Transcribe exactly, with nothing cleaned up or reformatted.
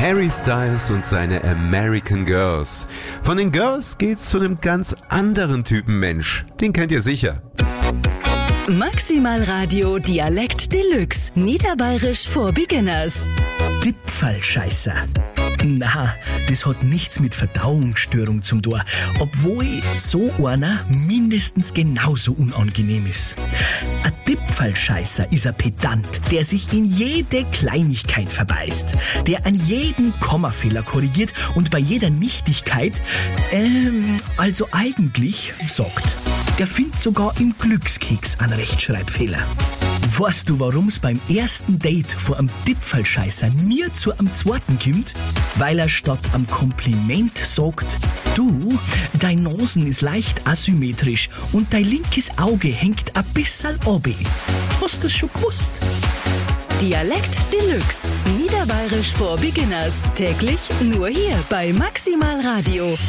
Harry Styles und seine American Girls. Von den Girls geht's zu einem ganz anderen Typen Mensch. Den kennt ihr sicher. Maximal Radio Dialekt Deluxe. Niederbayerisch for Beginners. Dipfelscheißer. Na, das hat nichts mit Verdauungsstörung zum tun, obwohl so einer mindestens genauso unangenehm ist. Ein Dipfelscheißer ist ein Pedant, der sich in jede Kleinigkeit verbeißt, der an jeden Kommafehler korrigiert und bei jeder Nichtigkeit, ähm, also eigentlich sagt. Der findet sogar im Glückskeks einen Rechtschreibfehler. Weißt du, warum's beim ersten Date vor einem Dipfelscheißer nie zu einem zweiten kommt? Weil er statt am Kompliment sagt, du, dein Nosen ist leicht asymmetrisch und dein linkes Auge hängt ein bisschen obi. Hast du das schon gewusst? Dialekt Deluxe. Niederbayerisch for Beginners. Täglich nur hier bei Maximal Radio.